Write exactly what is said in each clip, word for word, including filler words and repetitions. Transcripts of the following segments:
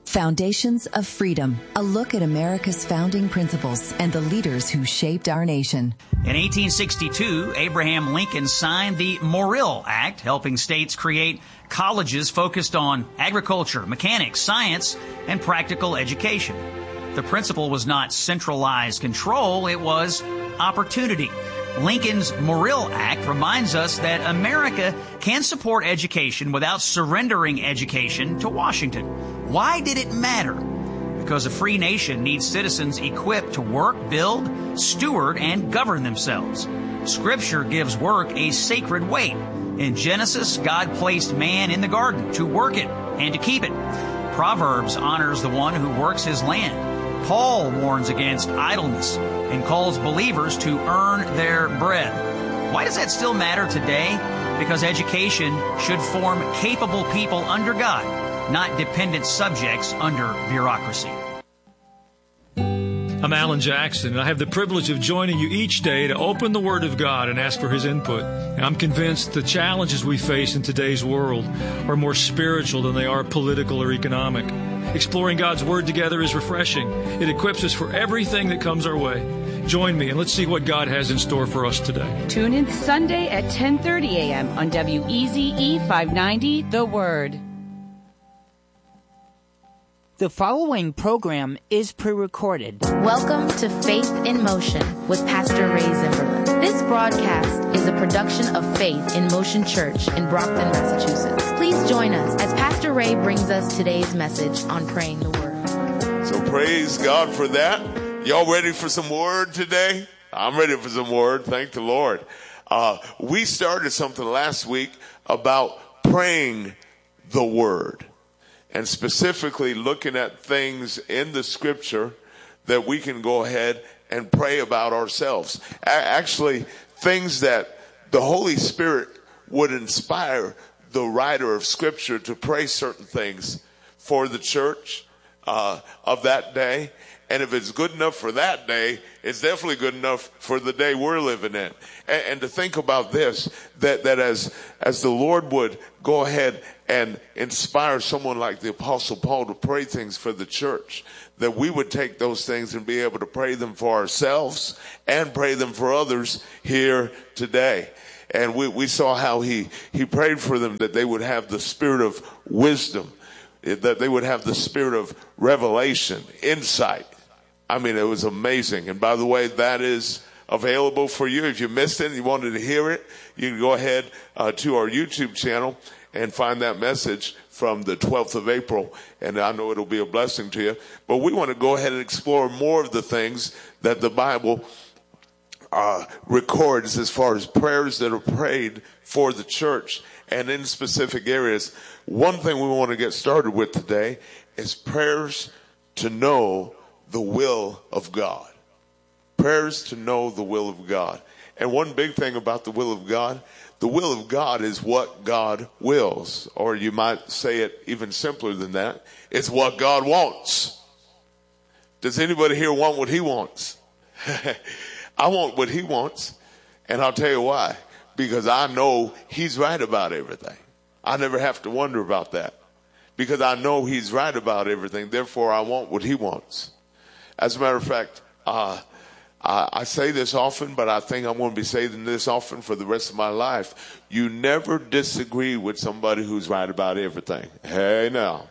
Foundations of Freedom, a look at America's founding principles and the leaders who shaped our nation. In eighteen sixty-two, Abraham Lincoln signed the Morrill Act, helping states create colleges focused on agriculture, mechanics, science, and practical education. The principle was not centralized control, it was opportunity. Lincoln's Morrill Act reminds us that America can support education without surrendering education to Washington. Why did it matter? Because a free nation needs citizens equipped to work, build, steward, and govern themselves. Scripture gives work a sacred weight. In Genesis, God placed man in the garden to work it and to keep it. Proverbs honors the one who works his land. Paul warns against idleness and calls believers to earn their bread. Why does that still matter today? Because education should form capable people under God, not dependent subjects under bureaucracy. I'm Alan Jackson, and I have the privilege of joining you each day to open the Word of God and ask for His input. And I'm convinced the challenges we face in today's world are more spiritual than they are political or economic. Exploring God's Word together is refreshing. It equips us for everything that comes our way. Join me and let's see what God has in store for us today. Tune in Sunday at ten thirty a.m. on W E Z E five ninety, The Word. The following program is pre-recorded. Welcome to Faith in Motion with Pastor Ray Zimmerman. This broadcast is a production of Faith in Motion Church in Brockton, Massachusetts. Please join us as Pastor Ray brings us today's message on praying the Word. So praise God for that. Y'all ready for some Word today? I'm ready for some Word. Thank the Lord. Uh, we started something last week about praying the Word. And specifically looking at things in the Scripture that we can go ahead and pray about ourselves. Actually, things that the Holy Spirit would inspire the writer of Scripture to pray certain things for the church uh, of that day. And if it's good enough for that day, it's definitely good enough for the day we're living in. And, and to think about this, that, that as, as the Lord would go ahead and inspire someone like the Apostle Paul to pray things for the church, that we would take those things and be able to pray them for ourselves and pray them for others here today. And we, we saw how he, he prayed for them that they would have the spirit of wisdom, that they would have the spirit of revelation, insight. I mean, it was amazing. And by the way, that is available for you. If you missed it and you wanted to hear it, you can go ahead uh, to our YouTube channel and find that message from the twelfth of April. And I know it'll be a blessing to you. But we want to go ahead and explore more of the things that the Bible uh, records as far as prayers that are prayed for the church and in specific areas. One thing we want to get started with today is prayers to know the will of God. Prayers to know the will of God. And one big thing about the will of God, the will of God is what God wills. Or you might say it even simpler than that. It's what God wants. Does anybody here want what he wants? I want what he wants. And I'll tell you why. Because I know he's right about everything. I never have to wonder about that. Because I know he's right about everything. Therefore, I want what he wants. As a matter of fact, uh, I, I say this often, but I think I'm going to be saying this often for the rest of my life. You never disagree with somebody who's right about everything. Hey, now.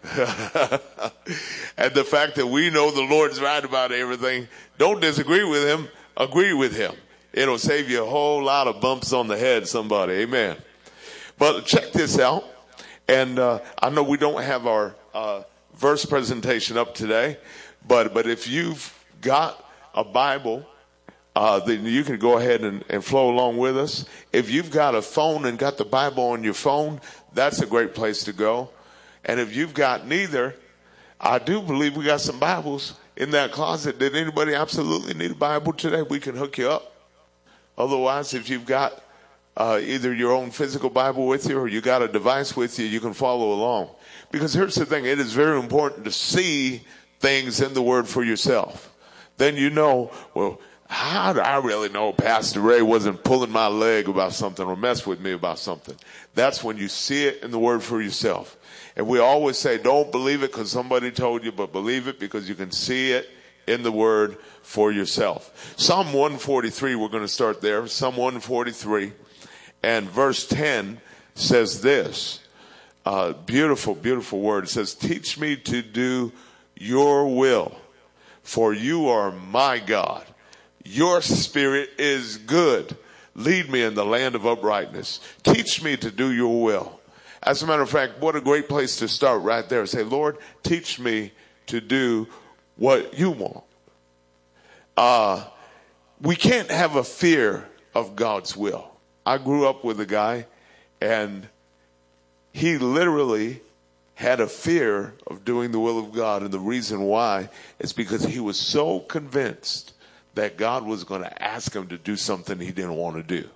And the fact that we know the Lord's right about everything, don't disagree with him, agree with him. It'll save you a whole lot of bumps on the head, somebody. Amen. But check this out. And uh, I know we don't have our uh, verse presentation up today. But but if you've got a Bible, uh, then you can go ahead and, and flow along with us. If you've got a phone and got the Bible on your phone, that's a great place to go. And if you've got neither, I do believe we got some Bibles in that closet. Did anybody absolutely need a Bible today? We can hook you up. Otherwise, if you've got uh, either your own physical Bible with you or you got a device with you, you can follow along. Because here's the thing. It is very important to see things in the Word for yourself. Then you know, well, How do I really know Pastor Ray wasn't pulling my leg about something or mess with me about something? That's when you see it in the Word for yourself. And we always say, don't believe it because somebody told you, but believe it because you can see it in the Word for yourself. Psalm one forty-three, we're going to start there. Psalm one forty-three and verse ten says this. Uh, beautiful, beautiful word. It says, teach me to do your will, for you are my God. Your spirit is good. Lead me in the land of uprightness. Teach me to do your will. As a matter of fact, what a great place to start right there. Say, Lord, teach me to do what you want. Uh, we can't have a fear of God's will. I grew up with a guy, and he literally had a fear of doing the will of God. And the reason why is because he was so convinced that God was going to ask him to do something he didn't want to do.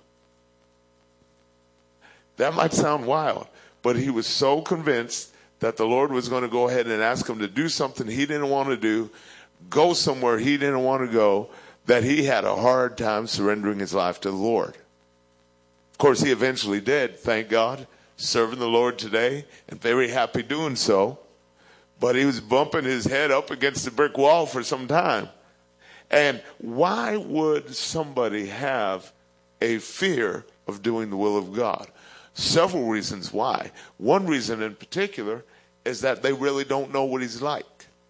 That might sound wild, but he was so convinced that the Lord was going to go ahead and ask him to do something he didn't want to do, go somewhere he didn't want to go, that he had a hard time surrendering his life to the Lord. Of course, he eventually did, thank God, serving the Lord today and very happy doing so. But he was bumping his head up against the brick wall for some time. And why would somebody have a fear of doing the will of God? Several reasons why. One reason in particular is that they really don't know what he's like.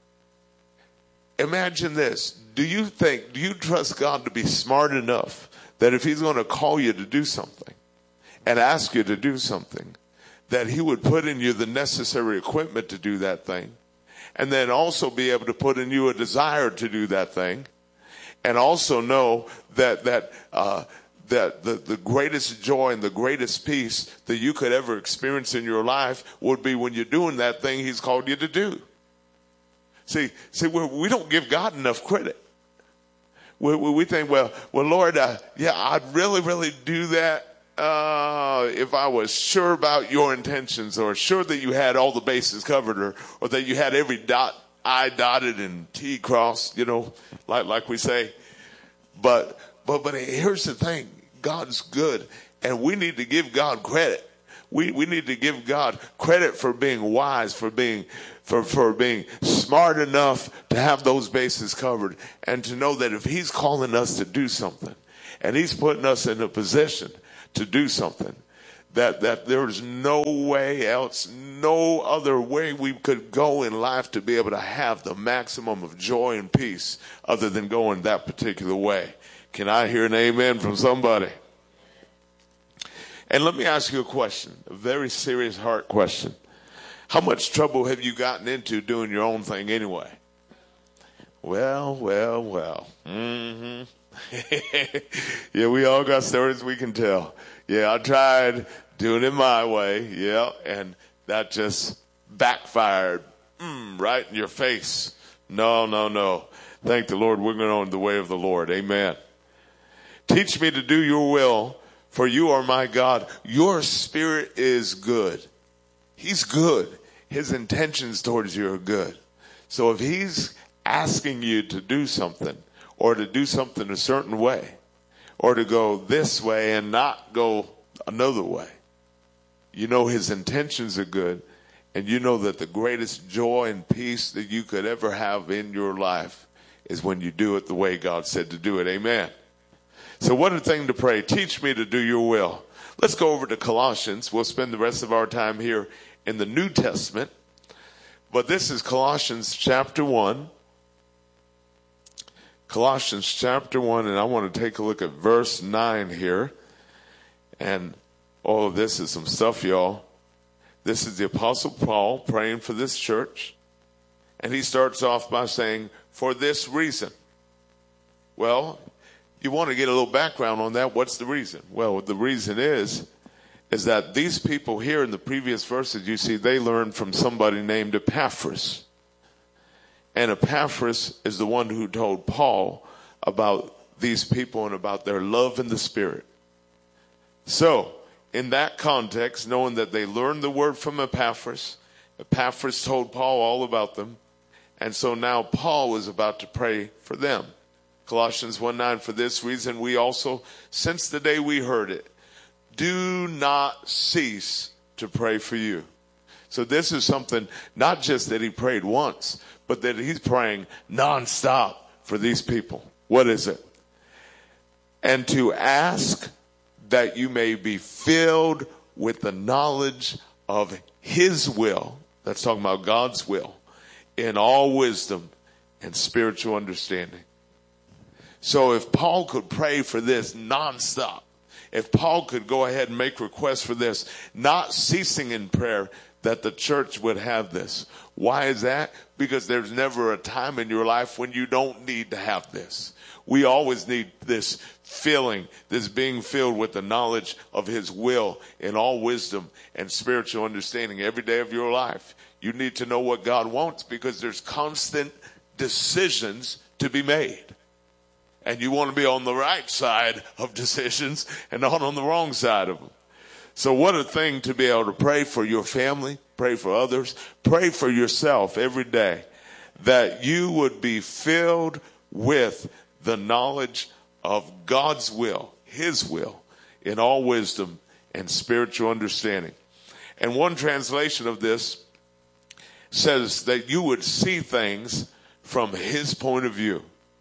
Imagine this. Do you think, do you trust God to be smart enough that if he's going to call you to do something and ask you to do something, that he would put in you the necessary equipment to do that thing, and then also be able to put in you a desire to do that thing, and also know that that uh, that the, the greatest joy and the greatest peace that you could ever experience in your life would be when you're doing that thing he's called you to do. See, see, we, we don't give God enough credit. We, we, we think, well, well, Lord, uh, yeah, I'd really, really do that uh, if I was sure about your intentions, or sure that you had all the bases covered, or, or that you had every dot I dotted and T crossed, you know, like like we say. But but but here's the thing: God's good, and we need to give God credit. We we need to give God credit for being wise, for being for for being smart enough to have those bases covered, and to know that if He's calling us to do something, and He's putting us in a position to do something, that that there's no way else, no other way we could go in life to be able to have the maximum of joy and peace other than going that particular way. Can I hear an amen from somebody? And let me ask you a question, a very serious heart question. How much trouble have you gotten into doing your own thing anyway? Well, well, well. Mm-hmm. Yeah, we all got stories we can tell. Yeah, I tried doing it my way, yeah, and that just backfired mm, right in your face. No, no, no. Thank the Lord, we're going on the way of the Lord. Amen. Teach me to do your will, for you are my God. Your spirit is good. He's good. His intentions towards you are good. So if he's asking you to do something, or to do something a certain way, or to go this way and not go another way, you know his intentions are good, and you know that the greatest joy and peace that you could ever have in your life is when you do it the way God said to do it. Amen. So what a thing to pray. Teach me to do your will. Let's go over to Colossians. We'll spend the rest of our time here in the New Testament. But this is Colossians chapter one. Colossians chapter one, and I want to take a look at verse nine here. And all of this is some stuff, y'all. This is the Apostle Paul praying for this church. And he starts off by saying, for this reason. Well, you want to get a little background on that. What's the reason? Well, the reason is, is that these people here in the previous verses, you see, they learned from somebody named Epaphras. And Epaphras is the one who told Paul about these people and about their love in the Spirit. So, in that context, knowing that they learned the word from Epaphras, Epaphras told Paul all about them. And so now Paul was about to pray for them. Colossians one nine, for this reason we also, since the day we heard it, do not cease to pray for you. So this is something, not just that he prayed once, but that he's praying nonstop for these people. What is it? And to ask that you may be filled with the knowledge of his will. That's talking about God's will, in all wisdom and spiritual understanding. So if Paul could pray for this nonstop, if Paul could go ahead and make requests for this, not ceasing in prayer, that the church would have this. Why is that? Because there's never a time in your life when you don't need to have this. We always need this filling, this being filled with the knowledge of his will in all wisdom and spiritual understanding every day of your life. You need to know what God wants, because there's constant decisions to be made. And you want to be on the right side of decisions and not on the wrong side of them. So what a thing to be able to pray for your family, pray for others, pray for yourself every day, that you would be filled with the knowledge of God's will, his will, in all wisdom and spiritual understanding. And one translation of this says that you would see things from his point of view.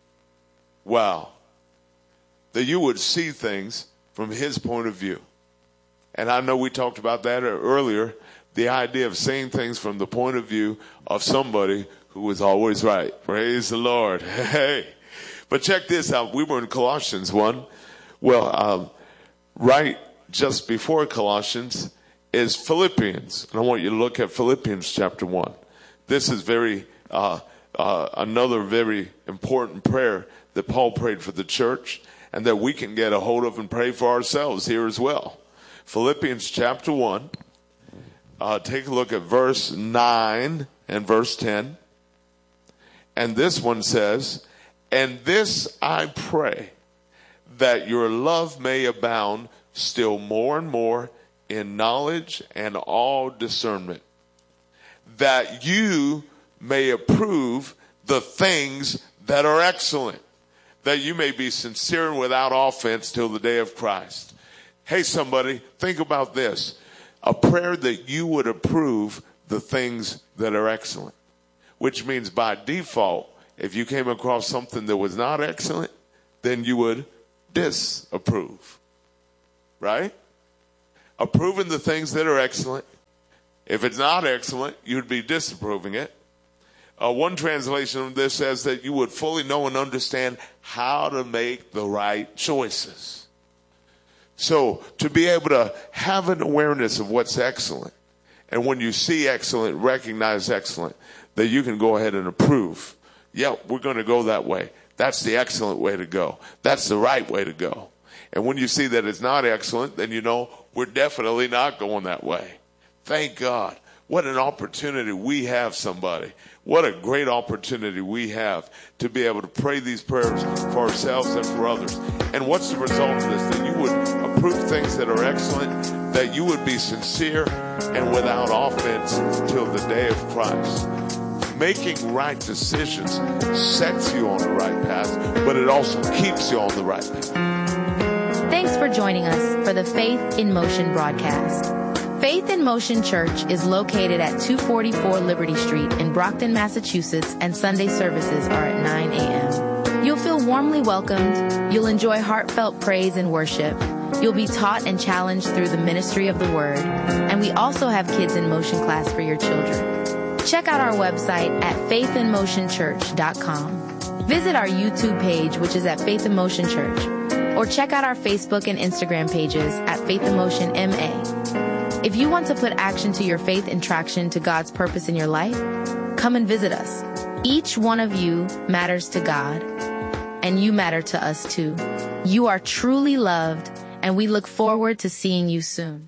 Wow. That you would see things from his point of view. And I know we talked about that earlier, the idea of seeing things from the point of view of somebody who is always right. Praise the Lord. Hey. But check this out. We were in Colossians one. Well, um, right just before Colossians is Philippians. And I want you to look at Philippians chapter one. This is very, uh, uh, another very important prayer that Paul prayed for the church, and that we can get a hold of and pray for ourselves here as well. Philippians chapter one, uh, take a look at verse nine and verse ten. And this one says, and this I pray, that your love may abound still more and more in knowledge and all discernment, that you may approve the things that are excellent, that you may be sincere and without offense till the day of Christ. Hey, somebody, think about this. A prayer that you would approve the things that are excellent, which means by default, if you came across something that was not excellent, then you would disapprove, right? Approving the things that are excellent. If it's not excellent, you'd be disapproving it. Uh, one translation of this says that you would fully know and understand how to make the right choices. So to be able to have an awareness of what's excellent, and when you see excellent, recognize excellent, that you can go ahead and approve. Yeah, we're going to go that way. That's the excellent way to go. That's the right way to go. And when you see that it's not excellent, then you know we're definitely not going that way. Thank God. What an opportunity we have, somebody. What a great opportunity we have to be able to pray these prayers for ourselves and for others. And what's the result of this? That you would approve things that are excellent, that you would be sincere and without offense till the day of Christ. Making right decisions sets you on the right path, but it also keeps you on the right path. Thanks for joining us for the Faith in Motion broadcast. Faith in Motion Church is located at two forty-four Liberty Street in Brockton, Massachusetts, and Sunday services are at nine a.m. You'll feel warmly welcomed. You'll enjoy heartfelt praise and worship. You'll be taught and challenged through the ministry of the Word. And we also have Kids in Motion class for your children. Check out our website at faith in motion church dot com. Visit our YouTube page, which is at Faith in Motion Church, or check out our Facebook and Instagram pages at Faith in Motion M A. If you want to put action to your faith and traction to God's purpose in your life, come and visit us. Each one of you matters to God, and you matter to us too. You are truly loved, and we look forward to seeing you soon.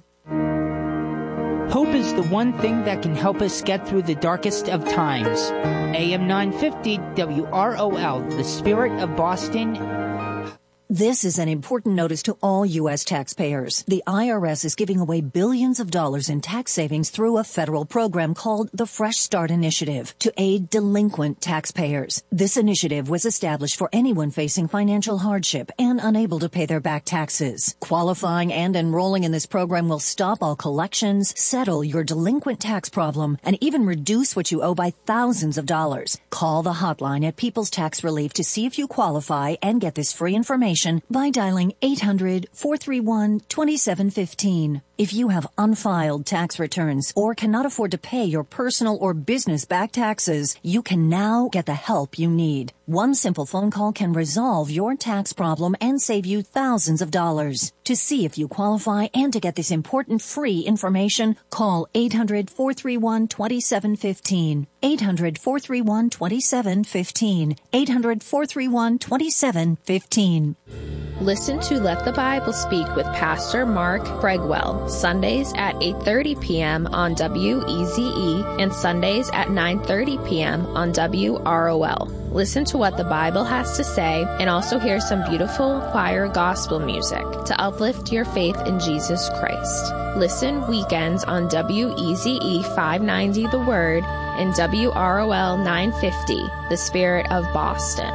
Hope is the one thing that can help us get through the darkest of times. A M nine fifty W R O L, the Spirit of Boston. This is an important notice to all U S taxpayers. The I R S is giving away billions of dollars in tax savings through a federal program called the Fresh Start Initiative to aid delinquent taxpayers. This initiative was established for anyone facing financial hardship and unable to pay their back taxes. Qualifying and enrolling in this program will stop all collections, settle your delinquent tax problem, and even reduce what you owe by thousands of dollars. Call the hotline at People's Tax Relief to see if you qualify and get this free information by dialing eight hundred, four three one, two seven one five. If you have unfiled tax returns or cannot afford to pay your personal or business back taxes, you can now get the help you need. One simple phone call can resolve your tax problem and save you thousands of dollars. To see if you qualify and to get this important free information, call eight hundred, four three one, two seven one five. eight hundred, four three one, two seven one five. eight hundred, four three one, two seven one five. Listen to Let the Bible Speak with Pastor Mark Bregwell, Sundays at eight thirty p.m. on W E Z E and Sundays at nine thirty p.m. on W R O L. Listen to what the Bible has to say and also hear some beautiful choir gospel music to uplift your faith in Jesus Christ. Listen weekends on W E Z E five ninety The Word and W R O L nine fifty, The Spirit of Boston.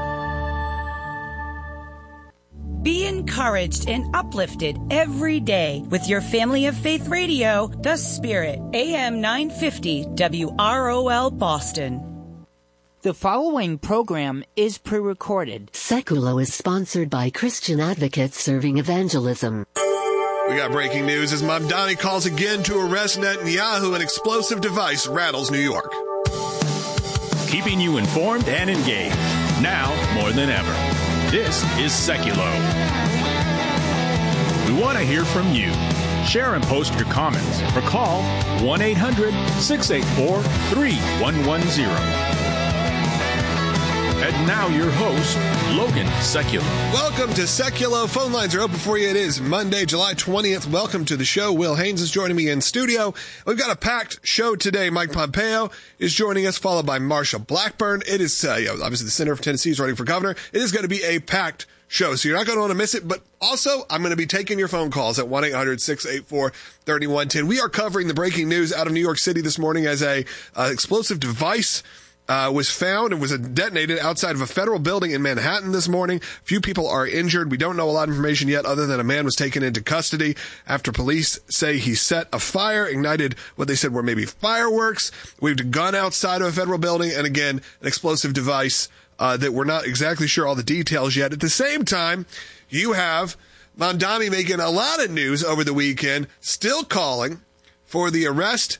Be encouraged and uplifted every day with your Family of Faith Radio, The Spirit, A M nine fifty W R O L Boston. The following program is pre-recorded. Seculo is sponsored by Christian Advocates Serving Evangelism. We got breaking news as Mamdani calls again to arrest Netanyahu. An explosive device rattles New York. Keeping you informed and engaged, now more than ever. This is Seculo. We want to hear from you. Share and post your comments or call one eight hundred, six eight four, three one one zero. And now your host, Logan Seculo. Welcome to Seculo. Phone lines are open for you. It is Monday, July twentieth. Welcome to the show. Will Haynes is joining me in studio. We've got a packed show today. Mike Pompeo is joining us, followed by Marsha Blackburn. It is, uh, you know, obviously the Senator for Tennessee is running for governor. It is going to be a packed show, so you're not going to want to miss it. But also, I'm going to be taking your phone calls at one eight hundred, six eight four, three one one zero. We are covering the breaking news out of New York City this morning as a uh, explosive device Uh, was found and was detonated outside of a federal building in Manhattan this morning. A few people are injured. We don't know a lot of information yet other than a man was taken into custody after police say he set a fire, ignited what they said were maybe fireworks, waved a gun outside of a federal building, and again, an explosive device uh, that we're not exactly sure all the details yet. At the same time, you have Mamdani making a lot of news over the weekend, still calling for the arrest